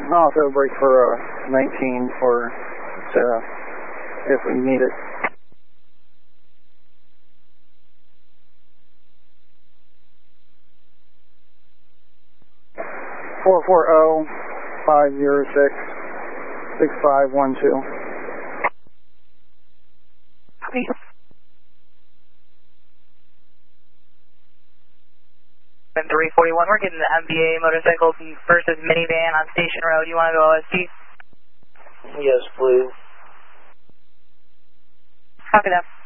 Also break for 19 for if we need it. 440-506-6512. Copy. And 341, we're getting the MBA motorcycle versus minivan on Station Road. You want to go OST? Yes, please. Copy that.